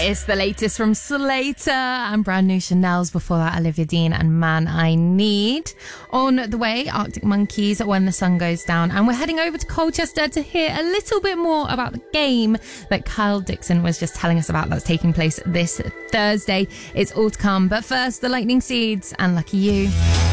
It's the latest from Slater and brand new Chanel's. Before that, Olivia Dean and Man I Need. On the way, Arctic Monkeys, When the Sun Goes Down. And we're heading over to Colchester to hear a little bit more about the game that Kyle Dixon was just telling us about that's taking place this Thursday. It's all to come. But first, the Lightning Seeds and Lucky You.